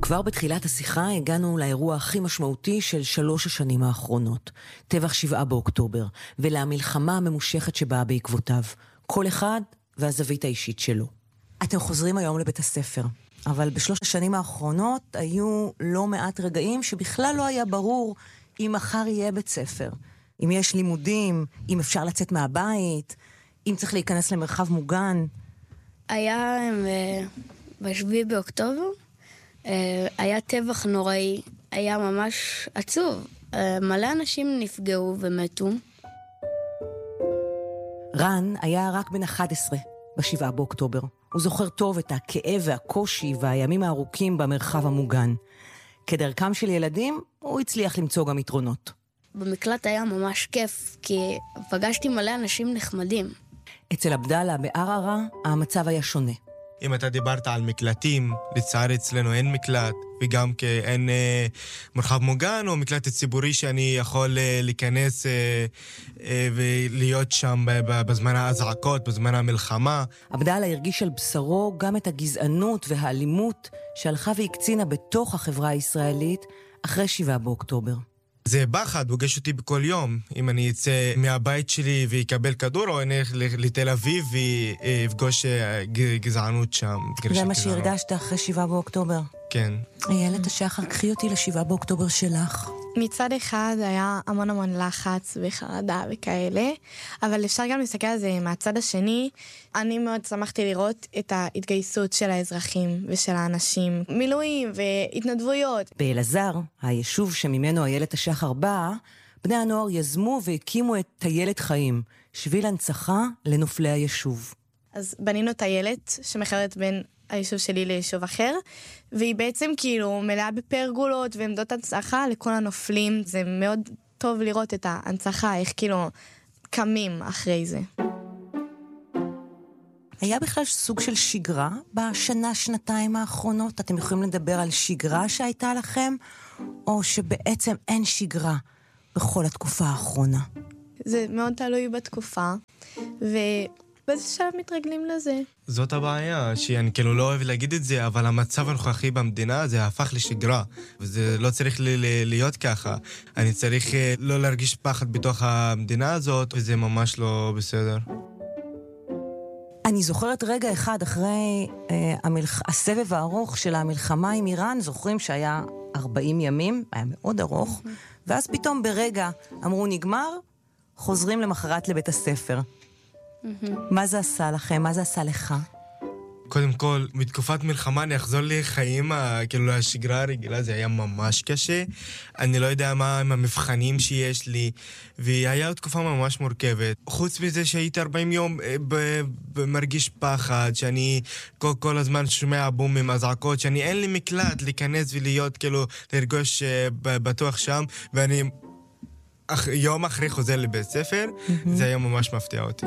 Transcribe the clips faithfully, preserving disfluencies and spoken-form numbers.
כבר בתחילת השיחה הגענו לאירוע הכי משמעותי של שלוש השנים האחרונות, טבח שבעה באוקטובר, ולמלחמה הממושכת שבאה בעקבותיו. כל אחד והזווית האישית שלו. אתם חוזרים היום לבית הספר, אבל בשלוש השנים האחרונות היו לא מעט רגעים שבכלל לא היה ברור אם מחר יהיה בית ספר, אם יש לימודים, אם אפשר לצאת מהבית, אם צריך להיכנס למרחב מוגן. היה בשביעי באוקטובר, היה טבח נוראי, היה ממש עצוב. מלא אנשים נפגעו ומתו. רן היה רק בן אחת עשרה בשבעה באוקטובר. הוא זוכר טוב את הכאב והקושי והימים הארוכים במרחב המוגן. כדרכם של ילדים, הוא הצליח למצוא גם יתרונות. במקלט היה ממש כיף, כי פגשתי מלא אנשים נחמדים. אצל עבדאללה בערערה המצב היה שונה. אם אתה דיברת על מקלטים, לצערי אצלנו אין מקלט, וגם כי אין אה, מרחב מוגן או מקלט ציבורי שאני יכול אה, להיכנס אה, אה, ולהיות שם בזמן האזעקות, בזמן המלחמה. עבדאללה הרגיש על בשרו גם את הגזענות והאלימות שהלכה והקצינה בתוך החברה הישראלית אחרי שבעה באוקטובר. זה פחד, פוגש אותי בכל יום. אם אני אצא מהבית שלי ויקבל כדור, או אני אלך לתל אביב ויפגוש גזענות שם. זה מה שהרגשת אחרי שבעה באוקטובר? כן. איילת השחר, קחי אותי לשבעה באוקטובר שלך. מצד אחד היה המון המון לחץ וחרדה וכאלה, אבל אפשר גם להסתכל על זה מהצד השני. אני מאוד שמחתי לראות את ההתגייסות של האזרחים ושל האנשים, מילואים והתנדבויות. באלעזר, היישוב שממנו איילת השחר באה, בני הנוער יזמו והקימו את טיילת חיים, שביל הנצחה לנופלי היישוב. אז בנינו טיילת שמחלת בין היישוב שלי ליישוב אחר, והיא בעצם כאילו מלאה בפרגולות ועמדות הנצחה לכל הנופלים. זה מאוד טוב לראות את ההנצחה, איך כאילו קמים אחרי זה. היה בכלל סוג של שגרה בשנה, שנתיים האחרונות? אתם יכולים לדבר על שגרה שהייתה לכם, או שבעצם אין שגרה בכל התקופה האחרונה? זה מאוד תלוי בתקופה, ו... באיזה שלב מתרגלים לזה. זאת הבעיה, שאני כאילו לא אוהב להגיד את זה, אבל המצב הנוכחי במדינה זה הפך לשגרה, וזה לא צריך לי להיות ככה. אני צריך לא להרגיש פחד בתוך המדינה הזאת, וזה ממש לא בסדר. אני זוכרת רגע אחד אחרי אה, המלח... הסבב הארוך של המלחמה עם איראן, זוכרים שהיה ארבעים ימים, היה מאוד ארוך, ואז פתאום ברגע אמרו נגמר, חוזרים למחרת לבית הספר. מה זה עשה לכם? מה זה עשה לך? קודם כל, מתקופת מלחמה אני אחזור לחיים, כאילו השגרה הרגילה, זה היה ממש קשה. אני לא יודע מה עם המבחנים שיש לי, והיה תקופה ממש מורכבת. חוץ מזה שהייתי ארבעים יום מרגיש פחד, שאני כל, כל הזמן שומע בומים, אזעקות, שאני אין לי מקלט להיכנס ולהיות, כאילו, לרגוש בטוח שם, ואני יום אחרי חוזר לבית ספר, זה היה ממש מפתיע אותי.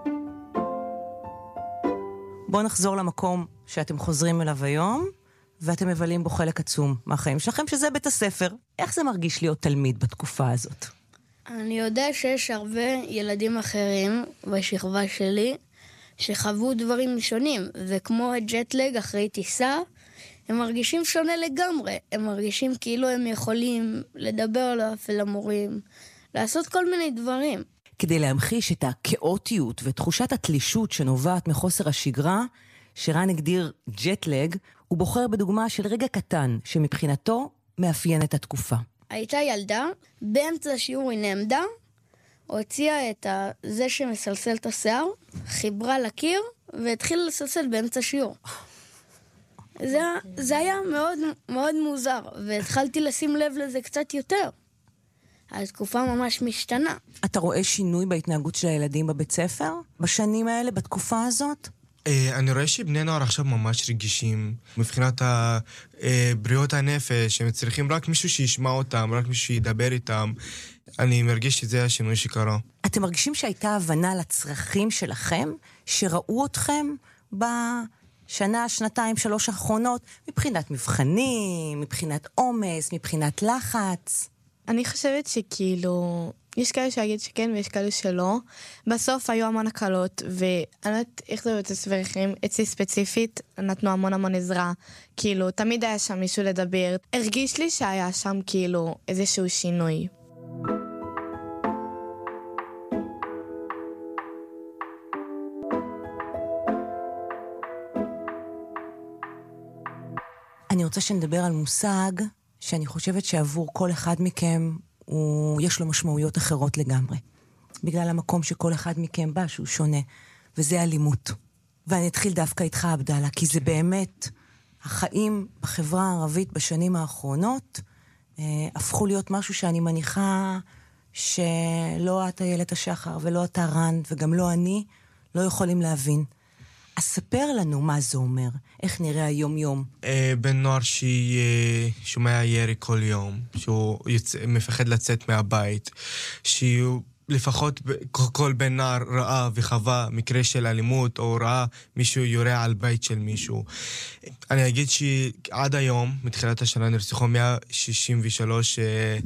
בואו נחזור למקום שאתם חוזרים אליו היום, ואתם מבלים בו חלק עצום מהחיים שלכם, שזה בית הספר. איך זה מרגיש להיות תלמיד בתקופה הזאת? אני יודע שיש הרבה ילדים אחרים בשכבה שלי, שחוו דברים שונים, וכמו הג'טלג אחרי טיסה, הם מרגישים שונה לגמרי. הם מרגישים כאילו הם יכולים לדבר לאפל המורים, לעשות כל מיני דברים. כדי להמחיש את הכאוטיות ותחושת התלישות שנובעת מחוסר השגרה, שרן הגדיר ג'טלג, הוא בוחר בדוגמה של רגע קטן שמבחינתו מאפיין את התקופה. הייתה ילדה, באמצע השיעור היא נעמדה, הוציאה את זה שמסלסל את השיער, חיברה לקיר והתחילה לסלסל באמצע השיעור. זה, זה היה מאוד, מאוד מוזר, והתחלתי לשים לב לזה קצת יותר. התקופה ממש משתנה. אתה רואה שינוי בהתנהגות של הילדים בבית ספר? בשנים האלה, בתקופה הזאת? אני רואה שבני נוער עכשיו ממש רגישים. מבחינת בריאות הנפש, הם צריכים רק מישהו שישמע אותם, רק מישהו שידבר איתם. אני מרגיש שזה השינוי שקרה. אתם מרגישים שהייתה הבנה לצרכים שלכם, שראו אתכם בשנה, שנתיים, שלוש האחרונות, מבחינת מבחנים, מבחינת עומס, מבחינת לחץ? אני חושבת שכאילו יש כאלה שיגיד שכן ויש כאלה שלא. בסוף היו המון הקלות, ואני לא יודעת איך זה בבתי ספר אחרים, אצלי ספציפית נתנו המון המון עזרה. כאילו, תמיד היה שם מישהו לדבר. הרגיש לי שהיה שם כאילו איזשהו שינוי. אני רוצה שנדבר על מושג שאני חושבת שעבור כל אחד מכם הוא, יש לו משמעויות אחרות לגמרי. בגלל המקום שכל אחד מכם בא, שהוא שונה. וזה אלימות. ואני אתחיל דווקא איתך, עבדאללה, כי זה באמת, החיים בחברה הערבית בשנים האחרונות, אה, הפכו להיות משהו שאני מניחה שלא את איילת השחר ולא אתה רן וגם לא אני, לא יכולים להבין. אז ספר לנו מה זה אומר, איך נראה היום יום. בן נוער ששומע ירי כל יום, שהוא מפחד לצאת מהבית, שהוא לפחות כל בן נער ראה וחווה מקרה של אלימות, או ראה מישהו יורה על בית של מישהו. אני אגיד שעד היום, מתחילת השנה, נרצחו מאה שישים ושלושה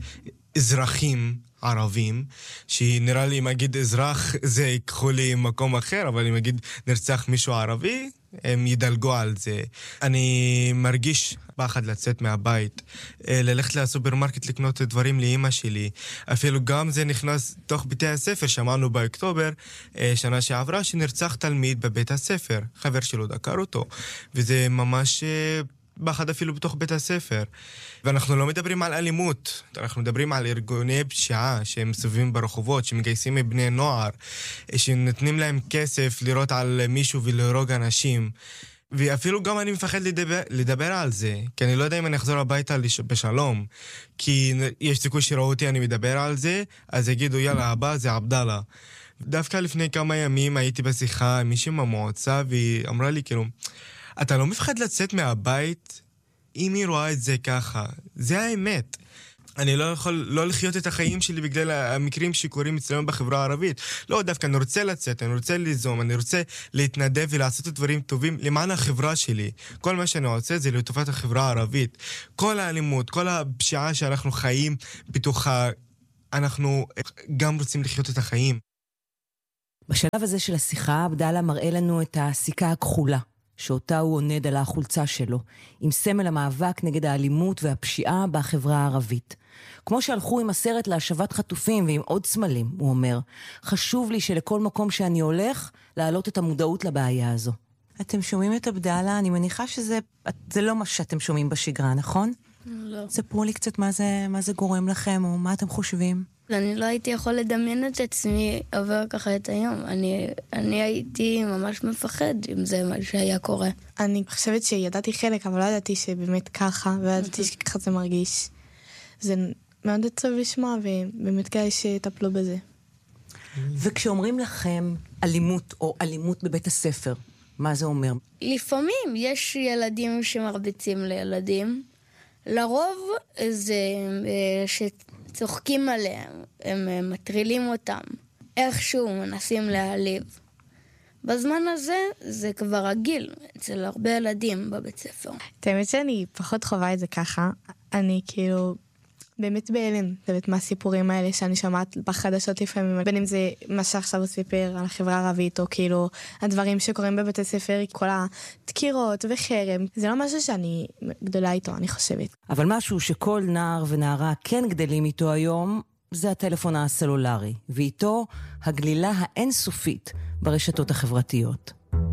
אזרחים ערבים, שנראה לי אם אגיד אזרח זה ייקחו לי מקום אחר, אבל אם אגיד נרצח מישהו ערבי, הם ידלגו על זה. אני מרגיש פחד לצאת מהבית, ללכת לסופרמרקט לקנות דברים לאמא שלי. אפילו גם זה נכנס תוך בתי הספר. שמענו באוקטובר, שנה שעברה, שנרצח תלמיד בבית הספר. חבר שלו דקר אותו. וזה ממש פחד אפילו בתוך בית הספר. ואנחנו לא מדברים על אלימות, אנחנו מדברים על ארגוני פשיעה שהם סובבים ברחובות, שמגייסים מבני נוער, שנותנים להם כסף לראות על מישהו ולהרוג אנשים. ואפילו גם אני מפחד לדבר, לדבר על זה, כי אני לא יודע אם אני אחזור הביתה בשלום, כי יש סיכוי שראו אותי אני מדבר על זה, אז יגידו יאללה הבא זה עבדאללה. דווקא לפני כמה ימים הייתי בשיחה עם מישהי מהמועצה, והיא אמרה לי כאילו, אתה לא מפחד לצאת מהבית? אם היא רואה את זה ככה, זה האמת. אני לא יכול לא לחיות את החיים שלי בגלל המקרים שקורים אצלנו בחברה הערבית. לא, דווקא אני רוצה לצאת, אני רוצה ליזום, אני רוצה להתנדב ולעשות דברים טובים למען החברה שלי. כל מה שאני עושה זה לטובת החברה הערבית. כל האלימות, כל הפשיעה שאנחנו חיים בתוכה, אנחנו גם רוצים לחיות את החיים. בשלב הזה של השיחה, עבדאללה מראה לנו את הסיכה הכחולה, שאותה הוא עונד על החולצה שלו, עם סמל המאבק נגד האלימות והפשיעה בחברה הערבית. כמו שהלכו עם הסרט להשבת חטופים ועם עוד סמלים, הוא אומר, חשוב לי שלכל מקום שאני הולך, להעלות את המודעות לבעיה הזו. אתם שומעים את עבדאללה? אני מניחה שזה זה לא מה שאתם שומעים בשגרה, נכון? לא. ספרו לי קצת מה זה, מה זה גורם לכם, או מה אתם חושבים. אני לא הייתי יכול לדמיין את עצמי עובר ככה את היום. אני, אני הייתי ממש מפחד אם זה מה שהיה קורה. אני חושבת שידעתי חלק, אבל לא ידעתי שבאמת ככה, וידעתי שככה זה מרגיש. זה מאוד עצוב לשמוע, ובאמת כאלה שטפלו בזה. וכשאומרים לכם אלימות או אלימות בבית הספר, מה זה אומר? לפעמים יש ילדים שמרביצים לילדים. לרוב זה שצוחקים עליהם, הם מטרילים אותם, איכשהו מנסים להעליב. בזמן הזה זה כבר רגיל אצל הרבה ילדים בבית ספר. את האמת שאני פחות חווה את זה ככה, אני כאילו באמת בהלם, באמת מהסיפורים האלה שאני שומעת בחדשות לפעמים, בין אם זה מה שעכשיו הוא סיפר על החברה הערבית, או כאילו הדברים שקורים בבית הספר, כל התקירות וחרם, זה לא משהו שאני גדולה איתו, אני חושבת. אבל משהו שכל נער ונערה כן גדלים איתו היום, זה הטלפון הסלולרי, ואיתו הגלילה האינסופית ברשתות החברתיות.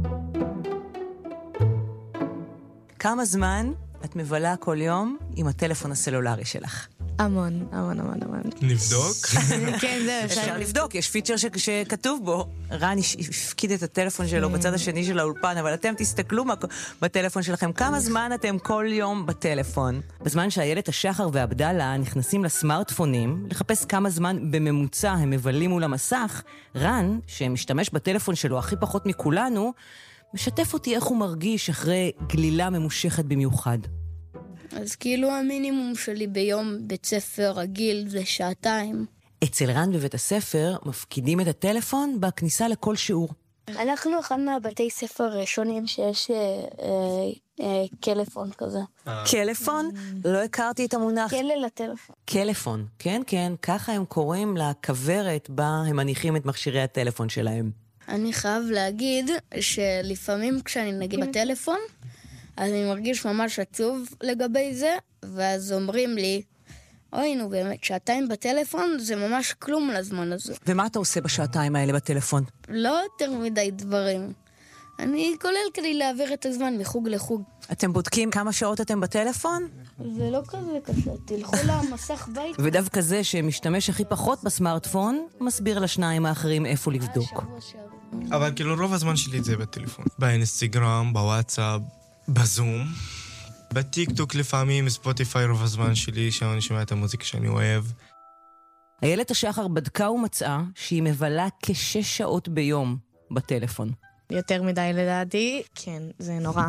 כמה זמן את מבלה כל יום עם הטלפון הסלולרי שלך? המון, המון, המון, המון. נבדוק? כן, זהו. אפשר לבדוק, יש פיצ'ר שכתוב בו. רן הפקיד את הטלפון שלו בצד השני של האולפן, אבל אתם תסתכלו בטלפון שלכם. כמה זמן אתם כל יום בטלפון? בזמן שאיילת השחר ועבדאללה נכנסים לסמארטפונים, לחפש כמה זמן בממוצע הם מבלים מול המסך, רן, שמשתמש בטלפון שלו הכי פחות מכולנו, משתף אותי איך הוא מרגיש אחרי גלילה ממושכת במיוחד. אז כאילו המינימום שלי ביום בית ספר רגיל זה שעתיים. אצל רן בבית הספר מפקידים את הטלפון בכניסה לכל שיעור. אנחנו אחד מהבתי ספר ראשונים שיש אה, אה, אה, קלפון כזה. קלפון? לא הכרתי את המונח. כלא לטלפון. קלפון, כן, כן, ככה הם קוראים לכברת בה הם מניחים את מכשירי הטלפון שלהם. אני חייב להגיד שלפעמים כשאני נגיד בטלפון, אז אני מרגיש ממש עצוב לגבי זה, ואז אומרים לי, אוי, נו באמת, שעתיים בטלפון זה ממש כלום לזמן הזה. ומה אתה עושה בשעתיים האלה בטלפון? לא יותר מדי דברים. אני כולל כדי להעביר את הזמן מחוג לחוג. אתם בודקים כמה שעות אתם בטלפון? זה לא כזה קשה, תלכו למסך בית. ודווקא זה שמשתמש הכי פחות בסמארטפון, מסביר לשניים האחרים איפה לבדוק. אבל כאילו רוב הזמן שלי זה בטלפון. באינסטגרם, בוואטסאפ, בזום. בטיקטוק לפעמים, ספוטיפיי רוב הזמן שלי, שם אני שומע את המוזיקה שאני אוהב. איילת השחר בדקה ומצאה שהיא מבלה כשש שעות ביום בטלפון. יותר מדי לדעתי, כן, זה נורא.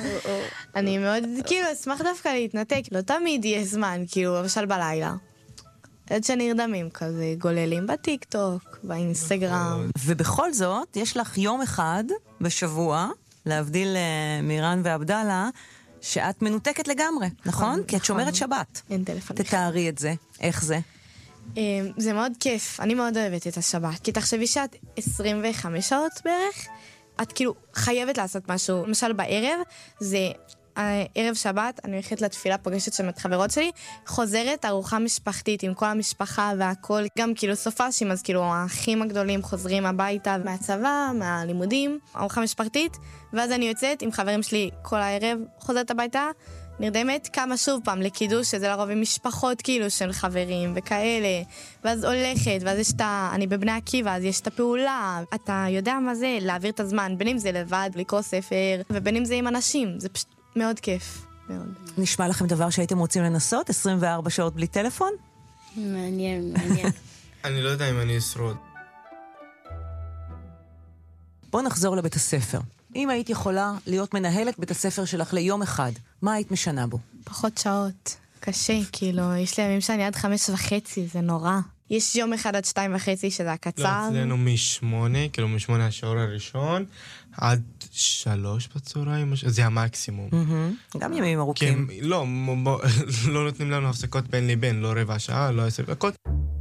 אני מאוד, כאילו, אשמח דווקא להתנתק, לא תמיד יש זמן, כאילו, למשל בלילה. עד שנרדמים כזה, גוללים בטיקטוק, באינסטגרם. ובכל זאת, יש לך יום אחד בשבוע, להבדיל מירן ועבדאללה, שאת מנותקת לגמרי, נכון? כי את שומרת שבת. אין טלפון. תתארי את זה. איך זה? זה מאוד כיף, אני מאוד אוהבת את השבת. כי תחשבי שאת עשרים וחמש שעות בערך, את כאילו חייבת לעשות משהו. למשל בערב, זה ערב שבת, אני הולכת לתפילה, פוגשת שם את חברות שלי, חוזרת ארוחה משפחתית עם כל המשפחה והכל, גם כאילו סופשים, אז כאילו האחים הגדולים חוזרים הביתה מהצבא, מהלימודים, ארוחה משפחתית, ואז אני יוצאת עם חברים שלי כל הערב, חוזרת הביתה, נרדמת, כמה שוב פעם לקידוש, שזה לרוב עם משפחות כאילו של חברים וכאלה, ואז הולכת, ואז יש את ה... אני בבני עקיבא, אז יש את הפעולה, אתה יודע מה זה, להעביר את הזמן, בין אם זה לבד, לקרוא ספר, ובין אם זה עם אנשים, זה פשוט מאוד כיף, מאוד. נשמע לכם דבר שהייתם רוצים לנסות? עשרים וארבע שעות בלי טלפון? מעניין, מעניין. אני לא יודע אם אני אשרוד. בוא נחזור לבית הספר. אם היית יכולה להיות מנהלת בית הספר שלך ליום אחד, מה היית משנה בו? פחות שעות. קשה, כאילו, יש לי ימים שאני עד חמש וחצי, זה נורא. יש יום אחד עד שתיים וחצי שזה הקצר. לא, אצלנו משמונה, כאילו משמונה השעור הראשון, עד שלוש בצהריים, זה המקסימום. גם ימים ארוכים. לא, לא נותנים לנו הפסקות בין לבין, לא רבע שעה, לא עשר דקות.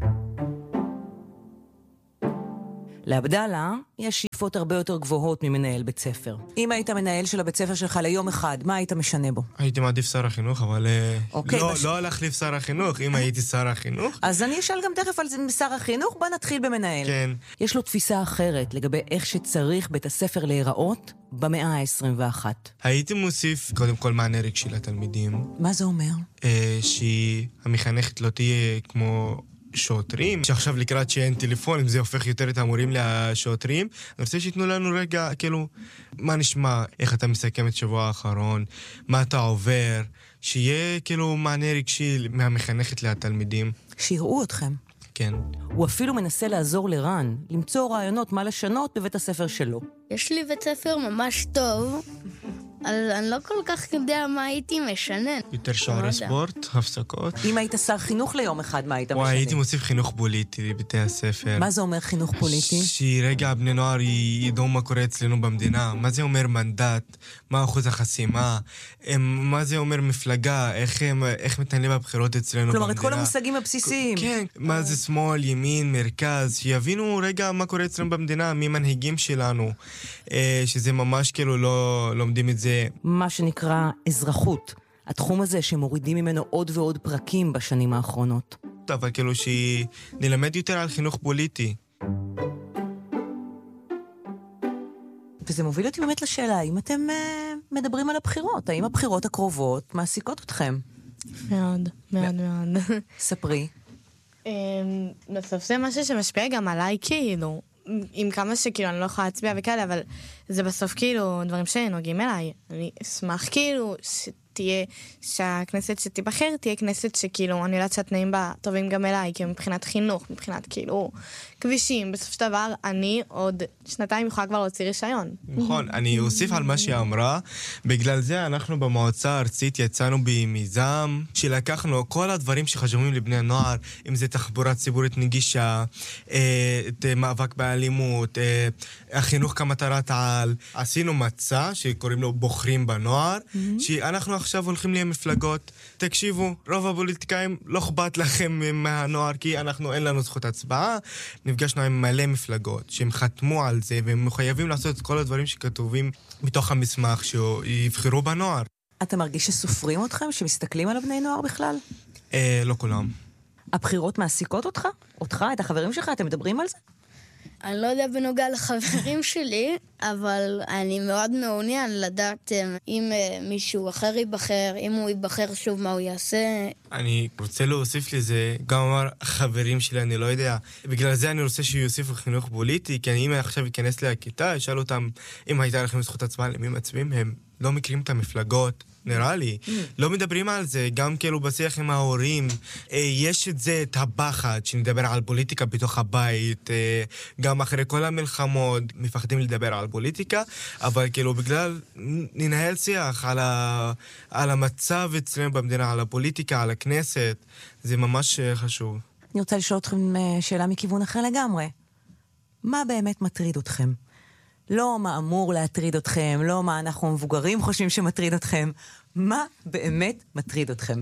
לעבדאללה יש שאיפות הרבה יותר גבוהות ממנהל בית ספר. אם היית מנהל של הבית ספר שלך ליום אחד, מה היית משנה בו? הייתי מעדיף שר החינוך, אבל אוקיי, לא, בש... לא להחליף שר החינוך, אם הייתי שר החינוך. אז אני אשאל גם תכף על שר החינוך, בוא נתחיל במנהל. כן. יש לו תפיסה אחרת לגבי איך שצריך בית הספר להיראות במאה ה-עשרים ואחת. הייתי מוסיף קודם כל מענה רגשי לתלמידים. מה זה אומר? אה, שהמחנכת לא תהיה כמו שוטרים, שעכשיו לקראת שאין טלפונים, זה הופך יותר את המורים לשוטרים. אני רוצה שיתנו לנו רגע, כאילו, מה נשמע, איך אתה מסכם את שבוע האחרון, מה אתה עובר, שיהיה כאילו מענה רגשי מהמחנכת לתלמידים. שיראו אתכם. כן. הוא אפילו מנסה לעזור לרן, למצוא רעיונות מה לשנות בבית הספר שלו. יש לי בית ספר ממש טוב, אבל אני לא כל כך יודע מה הייתי משנן. יותר שערי ספורט, הפסקות. אם היית שר חינוך ליום אחד, מה היית משנה? וואי, הייתי מוסיף חינוך פוליטי לבתי הספר. מה זה אומר חינוך פוליטי? שרגע בני נוער ידעו מה קורה אצלנו במדינה. מה זה אומר מנדט? מה אחוז החסימה? מה זה אומר מפלגה? איך, איך מתנהלים בבחירות אצלנו כלומר, במדינה? את כל המושגים הבסיסיים. כן, מה זה שמאל, ימין, מרכז, שיבינו רגע מה קורה אצלנו במדינה, מי מנהיגים שלנו, שזה ממש כאילו לא לומדים את זה. מה שנקרא אזרחות. התחום הזה שמורידים ממנו עוד ועוד פרקים בשנים האחרונות. אבל כאילו שנלמד יותר על חינוך פוליטי. וזה מוביל אותי באמת לשאלה, האם אתם uh, מדברים על הבחירות? האם הבחירות הקרובות מעסיקות אתכם? מאוד, מאוד מאוד. ספרי. בסוף זה משהו שמשפיע גם עליי, כאילו, עם כמה שכאילו אני לא יכולה להצביע וכאלה, אבל זה בסוף כאילו דברים שנוגעים אליי. אני אשמח כאילו שתהיה, שהכנסת שתיבחר תהיה כנסת שכאילו אני יודעת שהתנאים בה טובים גם אליי, כי מבחינת חינוך, מבחינת כאילו כבישים. בסופו של דבר, אני עוד שנתיים יכולה כבר להוציא רישיון. נכון, אני אוסיף על מה שהיא אמרה. בגלל זה אנחנו במועצה הארצית יצאנו במיזם שלקחנו כל הדברים שחשובים לבני הנוער, אם זה תחבורה ציבורית נגישה, את מאבק באלימות, החינוך כמטרת על. עשינו מצע שקוראים לו בוחרים בנוער, שאנחנו עכשיו הולכים למפלגות. תקשיבו, רוב הפוליטיקאים לא אכפת לכם מהנוער, כי אנחנו אין לנו זכות הצבעה. נפגשנו עם מלא מפלגות שהם חתמו על זה, והם מחויבים לעשות את כל הדברים שכתובים בתוך המסמך שיבחרו בנוער. אתה מרגיש שסופרים אתכם, שמסתכלים על הבני נוער בכלל? אה, לא כולם. הבחירות מעסיקות אותך? אותך, את החברים שלך, אתם מדברים על זה? אני לא יודע בנוגע לחברים שלי, אבל אני מאוד מעוניין לדעת אם מישהו אחר ייבחר, אם הוא ייבחר שוב מה הוא יעשה. אני רוצה להוסיף לזה, גם אמר חברים שלי, אני לא יודע. בגלל זה אני רוצה שיוסיפו חינוך פוליטי, כי אם אני עכשיו אכנס לכיתה, אשאל אותם אם הייתה לכם זכות הצבעה, למי מצביעים, הם לא מכירים את המפלגות. נראה לי. לא מדברים על זה, גם כאילו בשיח עם ההורים. יש את זה, את הפחד, שנדבר על פוליטיקה בתוך הבית, גם אחרי כל המלחמות, מפחדים לדבר על פוליטיקה, אבל כאילו בגלל ננהל שיח על, ה, על המצב אצלנו במדינה, על הפוליטיקה, על הכנסת, זה ממש חשוב. אני רוצה לשאול אתכם שאלה מכיוון אחר לגמרי. מה באמת מטריד אתכם? לא מה אמור להטריד אתכם, לא מה אנחנו מבוגרים חושבים שמטריד אתכם. מה באמת מטריד אתכם?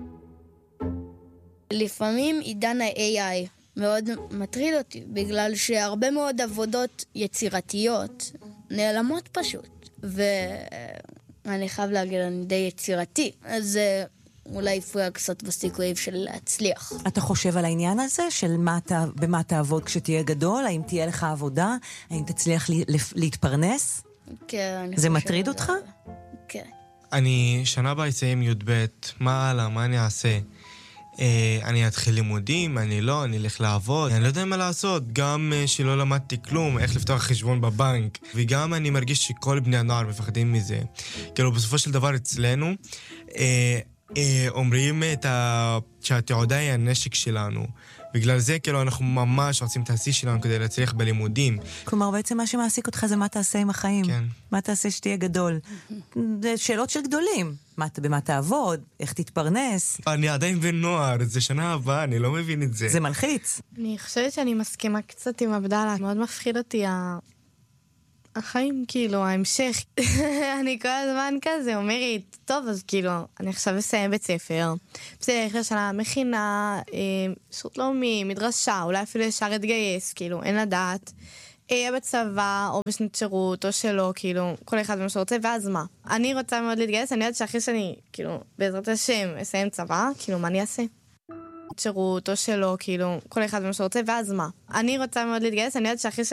לפעמים עידן ה-איי איי מאוד מטריד אותי, בגלל שהרבה מאוד עבודות יצירתיות נעלמות פשוט. ואני חייב להגיד, אני די יצירתי. אז אולי יפויה קצת בסיכויים של להצליח. אתה חושב על העניין הזה של מה אתה, במה תעבוד כשתהיה גדול? האם תהיה לך עבודה? האם תצליח לי, להתפרנס? כן, אני זה מטריד אותך? כן. אני שנה הבאה אסיים י' ב', מה הלאה, מה אני אעשה? אה, אני אתחיל לימודים, אני לא, אני אלך לעבוד. אני לא יודע מה לעשות, גם אה, שלא למדתי כלום, איך לפתוח חשבון בבנק. וגם אני מרגיש שכל בני הנוער מפחדים מזה. כאילו בסופו של דבר אצלנו, אה, אה, אומרים את ה... שהתעודה היא הנשק שלנו. בגלל זה כאילו אנחנו ממש עושים את השיא שלנו כדי להצליח בלימודים. כלומר, בעצם מה שמעסיק אותך זה מה תעשה עם החיים. כן. מה תעשה שתהיה גדול. זה שאלות של גדולים. מה, במה תעבוד? איך תתפרנס? אני עדיין בן נוער, זה שנה הבאה, אני לא מבין את זה. זה מלחיץ. אני חושבת שאני מסכימה קצת עם עבדאללה. מאוד מפחיד אותי ה... החיים, כאילו, ההמשך. אני כל הזמן כזה אומרת, טוב, אז כאילו, אני עכשיו אסיים בית ספר. בסדר, אחרי שנה, מכינה, אה, שירות לאומי, מדרשה, אולי אפילו ישר אתגייס, כאילו, אין לדעת. אהיה בצבא, או בשנת שירות, או שלא, כאילו, כל אחד מה שרוצה, ואז מה? אני רוצה מאוד להתגייס, אני יודעת שאחרי שאני, כאילו, בעזרת השם, אסיים צבא, כאילו, מה אני אעשה? שירות, או שלא, כאילו, כל אחד מה שרוצה, ואז מה? אני רוצה מאוד להתגייס, אני יודעת שאחרי